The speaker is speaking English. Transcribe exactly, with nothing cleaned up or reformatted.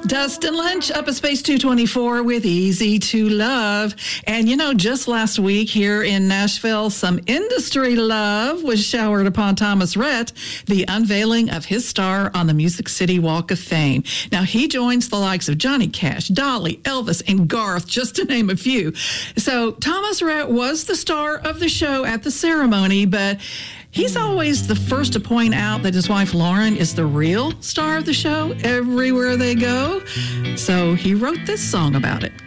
Dustin Lynch up at Space two twenty-four with Easy to Love. And, you know, just last week here in Nashville, some industry love was showered upon Thomas Rhett, the unveiling of his star on the Music City Walk of Fame. Now, he joins the likes of Johnny Cash, Dolly, Elvis, and Garth, just to name a few. So Thomas Rhett was the star of the show at the ceremony, but he's always the first to point out that his wife Lauren is the real star of the show everywhere they go. So he wrote this song about it.